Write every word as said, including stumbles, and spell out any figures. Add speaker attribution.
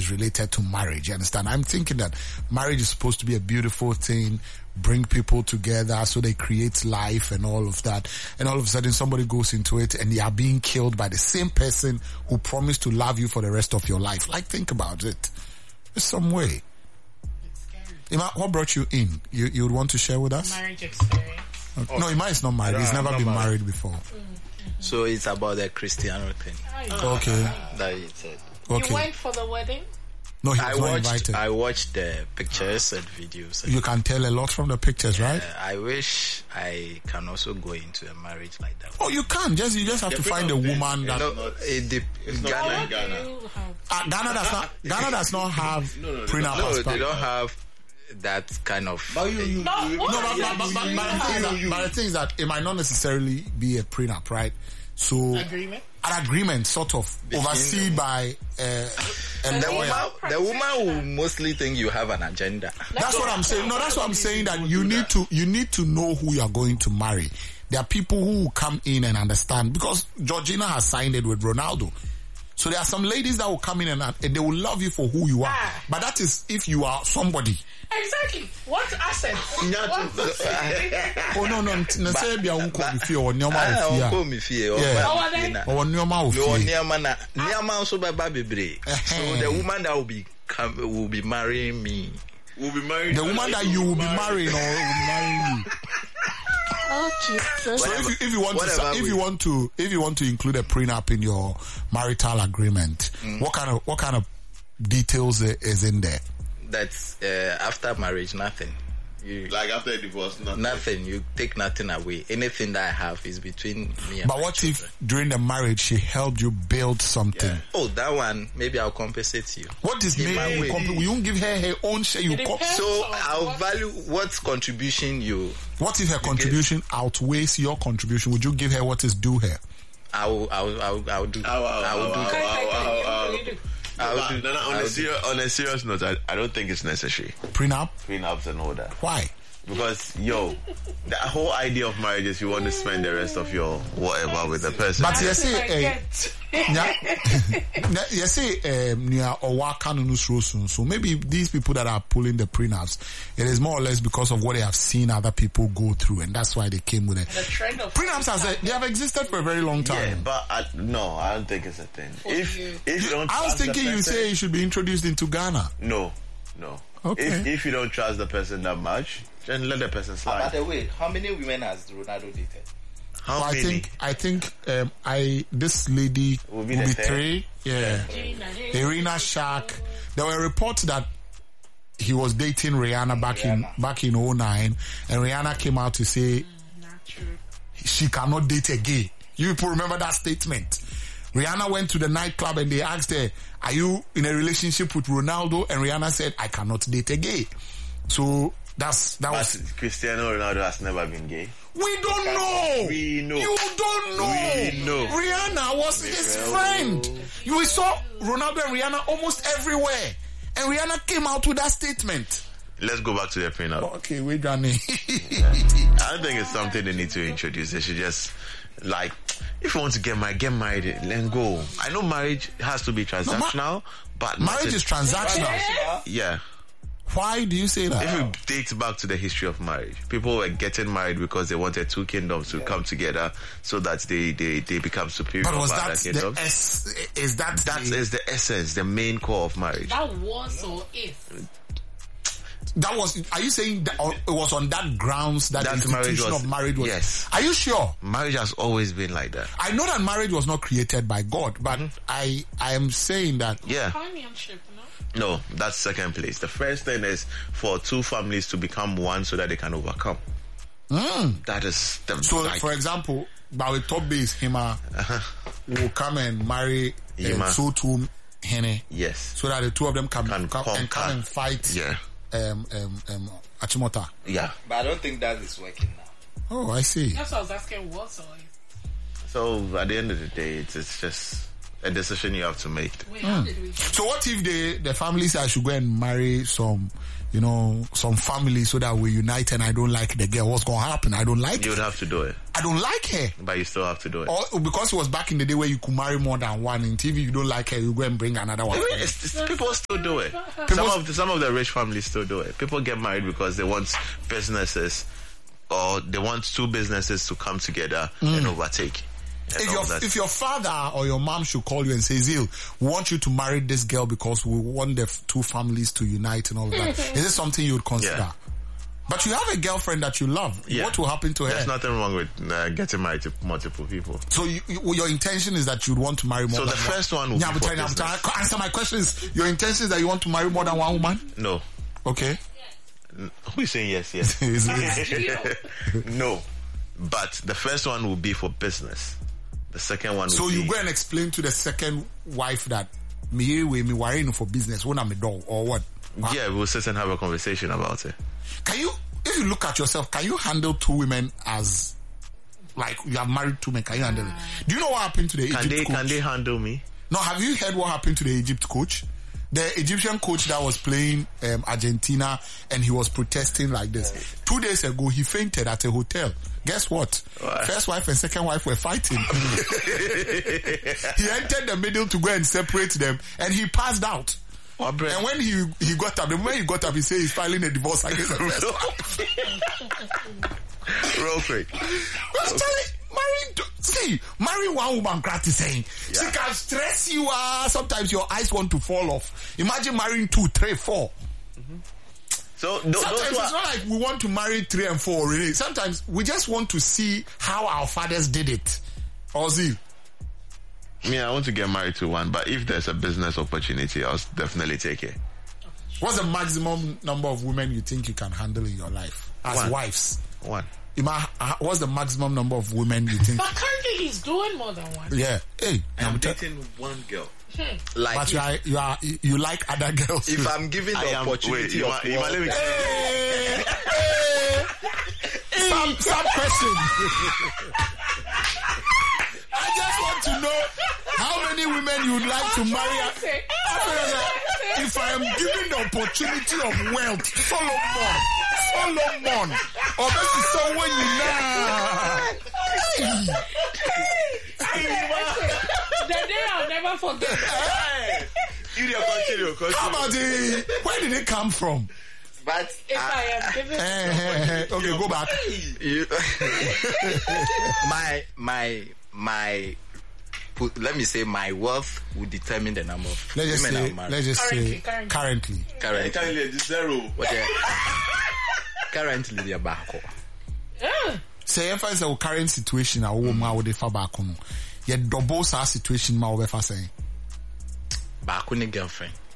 Speaker 1: is related to marriage. You understand? I'm thinking that marriage is supposed to be a beautiful thing, bring people together so they create life and all of that. And all of a sudden somebody goes into it and they are being killed by the same person who promised to love you for the rest of your life. Like, think about it. There's some way.
Speaker 2: It's scary.
Speaker 1: Ima, what brought you in? You you would want to share with us?
Speaker 2: Marriage experience.
Speaker 1: Okay. Oh. No, Ima is not married. He's never been married, married before.
Speaker 2: Mm-hmm.
Speaker 3: So it's about the Cristiano thing.
Speaker 1: Oh, okay.
Speaker 3: That you said.
Speaker 1: Okay.
Speaker 2: You went for the wedding?
Speaker 1: No, he
Speaker 3: I
Speaker 1: was not
Speaker 3: watched,
Speaker 1: invited.
Speaker 3: I watched the pictures and videos. And
Speaker 1: you can tell a lot from the pictures, right?
Speaker 3: Uh, I wish I can also go into a marriage like that.
Speaker 1: Oh, you can. Just you just have
Speaker 4: yeah,
Speaker 1: to find a woman that.
Speaker 3: No, it dep-
Speaker 4: it's not
Speaker 3: Ghana.
Speaker 4: like Ghana.
Speaker 1: Uh, Ghana does not. Ghana does not have
Speaker 4: no, no, no,
Speaker 1: prenup.
Speaker 3: No,
Speaker 1: passport.
Speaker 3: they don't have that kind of.
Speaker 4: But you, you,
Speaker 2: No,
Speaker 4: you,
Speaker 2: what
Speaker 1: No,
Speaker 2: are
Speaker 1: but,
Speaker 2: you
Speaker 1: but, but, but,
Speaker 2: doing?
Speaker 1: but, the thing is that, but the thing is that it might not necessarily be a prenup, right? So
Speaker 2: Agreement?
Speaker 1: an agreement, sort of,
Speaker 3: Between
Speaker 1: overseen by uh, a
Speaker 3: The
Speaker 1: lawyer.
Speaker 3: woman, the woman will mostly think you have an agenda.
Speaker 1: That's what I'm saying. No, that's what I'm saying. That you need to you need to know who you are going to marry. There are people who will come in and understand, because Georgina has signed it with Ronaldo. So there are some ladies that will come in and, and they will love you for who you are.
Speaker 2: Ah.
Speaker 1: But that is if you are somebody.
Speaker 2: Exactly. What assets?
Speaker 1: Oh no no, na say bia unko bi fie o nyoma
Speaker 3: Ah,
Speaker 1: o fie.
Speaker 3: unko mi fie.
Speaker 2: Oh, then-
Speaker 1: O nyoma o
Speaker 3: No,
Speaker 1: fie.
Speaker 3: nyama na nyama also by bebre. So the woman that will be come, will be marrying me.
Speaker 4: will be married.
Speaker 1: The woman that you will be marrying or will marry you.
Speaker 2: Oh, Jesus.
Speaker 1: So if you, if you want to
Speaker 3: Whatever
Speaker 1: if
Speaker 3: we-
Speaker 1: you want to if you want to include a prenup in your marital agreement,
Speaker 3: Mm.
Speaker 1: what kind of what kind of details i- is in there?
Speaker 3: That's uh, after marriage, nothing. You,
Speaker 4: Like after a divorce, nothing.
Speaker 3: nothing. You take nothing away. Anything that I have is between me and
Speaker 1: But
Speaker 3: my
Speaker 1: what
Speaker 3: children.
Speaker 1: if during the marriage she helped you build something?
Speaker 4: Yeah.
Speaker 3: Oh, that one, maybe I'll compensate you.
Speaker 1: What is
Speaker 3: In my
Speaker 1: maybe
Speaker 3: way.
Speaker 1: compl- you won't give her her own share? You
Speaker 2: It
Speaker 1: co-
Speaker 2: depends.
Speaker 3: So
Speaker 2: on
Speaker 3: I'll
Speaker 2: what-
Speaker 3: value what contribution you.
Speaker 1: what if her contribution outweighs your contribution? Would you give her what is due her?
Speaker 3: I'll, I'll, I'll, I'll do.
Speaker 4: Ow, ow,
Speaker 3: I'll
Speaker 4: ow,
Speaker 3: do.
Speaker 4: ow,
Speaker 3: that.
Speaker 4: ow, ow, ow.
Speaker 2: What do you do?
Speaker 3: I'll
Speaker 4: But,
Speaker 3: do.
Speaker 4: no, no, on,
Speaker 3: I'll
Speaker 4: a
Speaker 3: do.
Speaker 4: serious, on a serious note, I, I don't think it's necessary.
Speaker 1: Prenup?
Speaker 4: Prenups and all that.
Speaker 1: Why?
Speaker 4: Because, yo, the whole idea of marriage is you want to spend the rest of your whatever with the person.
Speaker 1: But you
Speaker 2: That's
Speaker 1: see,
Speaker 2: what I
Speaker 1: eh,
Speaker 2: get.
Speaker 1: yeah, you see, um, near Owaka Nunus so maybe these people that are pulling the prenups, it is more or less because of what they have seen other people go through, and that's why they came with it.
Speaker 2: The trend of
Speaker 1: Prenups has a, they have existed for a very long time.
Speaker 4: Yeah, but I, no, I don't think it's a thing. If
Speaker 2: you.
Speaker 4: if you don't,
Speaker 1: I was
Speaker 4: trust the
Speaker 1: thinking you
Speaker 4: person-
Speaker 1: say it should be introduced into Ghana.
Speaker 4: no, no.
Speaker 1: Okay.
Speaker 4: If if you don't trust the person that much, then let the person
Speaker 3: By
Speaker 4: slide.
Speaker 3: the way, how many women has Ronaldo dated?
Speaker 4: How
Speaker 1: I
Speaker 4: many?
Speaker 1: think I think um, I this lady
Speaker 4: Will
Speaker 1: will
Speaker 4: be
Speaker 1: be,
Speaker 4: the third.
Speaker 1: three. Yeah, Irina Shayk. There were reports that he was dating Rihanna back in back in oh nine, and Rihanna came out to say
Speaker 2: Not true.
Speaker 1: she cannot date a gay. You people remember that statement? Rihanna went to the nightclub and they asked her, "Are you in a relationship with Ronaldo?" And Rihanna said, "I cannot date a gay." So that's that was.
Speaker 4: But Cristiano Ronaldo has never been gay.
Speaker 1: We don't know.
Speaker 4: We know.
Speaker 1: You don't know.
Speaker 4: We know.
Speaker 1: Rihanna was his friend. You saw Ronaldo and Rihanna almost everywhere. And Rihanna came out with that statement.
Speaker 4: Let's go back to the prenup.
Speaker 1: Okay, wait, Johnny.
Speaker 4: I don't think it's something they need to introduce. They should just, like, if you want to get married, get married, let go. I know marriage has to be transactional, but not
Speaker 1: Marriage
Speaker 4: to-
Speaker 1: is transactional.
Speaker 4: Yeah.
Speaker 1: Why do you say that?
Speaker 4: If you date back to the history of marriage, people were getting married because they wanted two kingdoms to come together so that they, they, they become superior
Speaker 1: But was
Speaker 4: over
Speaker 1: that
Speaker 4: other
Speaker 1: the
Speaker 4: kingdoms.
Speaker 1: es- is that
Speaker 4: That
Speaker 1: the,
Speaker 4: is the essence, the main core of marriage.
Speaker 2: That was or is.
Speaker 1: that was? Are you saying that or it was on that grounds that,
Speaker 4: That
Speaker 1: the
Speaker 4: marriage
Speaker 1: institution
Speaker 4: was-
Speaker 1: of marriage was?
Speaker 4: yes.
Speaker 1: Are you sure?
Speaker 4: Marriage has always been like that.
Speaker 1: I know that marriage was not created by God, but I I am saying that
Speaker 4: Yeah.
Speaker 2: Companionship, no?
Speaker 4: No, that's second place. The first thing is for two families to become one so that they can overcome.
Speaker 1: mm,
Speaker 4: That is the
Speaker 1: so.
Speaker 4: like,
Speaker 1: For example, by the top base, Hima will come and marry uh,
Speaker 4: Yima.
Speaker 1: so two Hene,
Speaker 4: yes.
Speaker 1: so that the two of them can,
Speaker 4: Can
Speaker 1: come and come
Speaker 4: conquer.
Speaker 1: and fight.
Speaker 4: Yeah.
Speaker 1: Um, um, um, Achimota.
Speaker 4: Yeah.
Speaker 3: But I don't think that is working now.
Speaker 1: Oh, I see.
Speaker 2: That's what I was asking. What or is.
Speaker 4: So at the end of the day, it's, it's just a decision you have to make.
Speaker 2: Wait, how did we
Speaker 1: So what if the the family say I should go and marry some, you know, some family so that we unite and I don't like the girl? What's going to happen? I don't like
Speaker 4: You would
Speaker 1: her.
Speaker 4: have to do it,
Speaker 1: I don't like her.
Speaker 4: but you still have to do it.
Speaker 1: Or because it was back in the day where you could marry more than one. In T V, you don't like her, you go and bring another one.
Speaker 4: I mean, it's, it's, people still do it.
Speaker 1: People-
Speaker 4: Some of the, some of the rich families still do it. People get married because they want businesses, or they want two businesses to come together and overtake. And
Speaker 1: If
Speaker 4: all
Speaker 1: your,
Speaker 4: that.
Speaker 1: if your father or your mom should call you and say, Zil, we want you to marry this girl because we want the f- two families to unite and all of that, is it something you would consider?
Speaker 4: Yeah.
Speaker 1: But you have a girlfriend that you love.
Speaker 4: Yeah.
Speaker 1: What will happen to her?
Speaker 4: There's nothing wrong with uh, getting married to multiple people.
Speaker 1: So you, you, your intention is that you'd want to marry more
Speaker 4: So
Speaker 1: than
Speaker 4: the
Speaker 1: one.
Speaker 4: first one will
Speaker 1: Yeah,
Speaker 4: be
Speaker 1: but
Speaker 4: for
Speaker 1: trying, I'm
Speaker 4: business.
Speaker 1: trying, answer my question is, your intention is that you want to marry more than one woman?
Speaker 4: No.
Speaker 1: Okay.
Speaker 4: Who is saying yes, yes?
Speaker 1: It's- it's-
Speaker 4: No. But the first one will be for business. The second one will
Speaker 1: so
Speaker 4: be...
Speaker 1: you go and explain to the second wife that me we me worrying for business when I'm a dog or what?
Speaker 4: Yeah, we'll sit and have a conversation about it.
Speaker 1: Can you, if you look at yourself, can you handle two women as, like, you have married two men? Can you handle it? Do you know what happened to the
Speaker 4: Can
Speaker 1: Egypt
Speaker 4: they,
Speaker 1: coach?
Speaker 4: can they handle me?
Speaker 1: No, have you heard what happened to the Egypt coach? The Egyptian coach that was playing um, Argentina and he was protesting like this. Two days ago, he fainted at a hotel. Guess what?
Speaker 4: What?
Speaker 1: First wife and second wife were fighting. He entered the middle to go and separate them and he passed out.
Speaker 4: Oh, Brett.
Speaker 1: And when he he got up, the moment he got up, he said he's filing a divorce against the first wife.
Speaker 4: Real quick.
Speaker 1: But Charlie, marrying, two- see, marrying one woman, Krat is saying, she
Speaker 4: Yeah.
Speaker 1: can stress you. Uh, sometimes your eyes want to fall off. Imagine marrying two, three, four.
Speaker 4: So th-
Speaker 1: Sometimes
Speaker 4: those who
Speaker 1: it's
Speaker 4: are,
Speaker 1: not like we want to marry three and four, really. Sometimes we just want to see how our fathers did it. Ozzy.
Speaker 4: me, I want to get married to one, but if there's a business opportunity, I'll definitely take it.
Speaker 1: What's the maximum number of women you think you can handle in your life as
Speaker 4: One.
Speaker 1: wives?
Speaker 4: One.
Speaker 1: Ima, uh, what's the maximum number of women you think?
Speaker 2: But currently he's doing more than one.
Speaker 1: Yeah. Hey,
Speaker 3: I'm
Speaker 1: I'm t-
Speaker 3: dating one girl. Like
Speaker 1: but
Speaker 3: if,
Speaker 1: you are, you are, you like other girls.
Speaker 3: if I'm given the
Speaker 4: I am- wait,
Speaker 3: opportunity
Speaker 4: you
Speaker 3: of
Speaker 4: are- you are
Speaker 3: one-
Speaker 4: living-
Speaker 1: Hey, hey. Some, some question. I just want to know how many women you would like to marry. If I am given the opportunity of wealth, Solomon, Solomon, or this is someone you know.
Speaker 2: The day I'll never forget.
Speaker 4: You there, continue, continue.
Speaker 1: Come on, eh, where did it come from?
Speaker 3: But
Speaker 2: If I am given
Speaker 1: Eh, eh, eh, okay, go back.
Speaker 3: you, my my my put, let me say my wealth will determine the number of
Speaker 1: Let's just
Speaker 3: women
Speaker 1: say,
Speaker 3: I'll marry.
Speaker 1: let's just
Speaker 2: Currently,
Speaker 1: say,
Speaker 2: currently.
Speaker 1: currently.
Speaker 3: currently,
Speaker 4: Zero.
Speaker 3: what the- currently they are back.
Speaker 2: Ugh.
Speaker 1: Say if I say our current situation, a woman I would fa back on. Yet double sa situation ma obefa saying.
Speaker 3: Back on the girlfriend.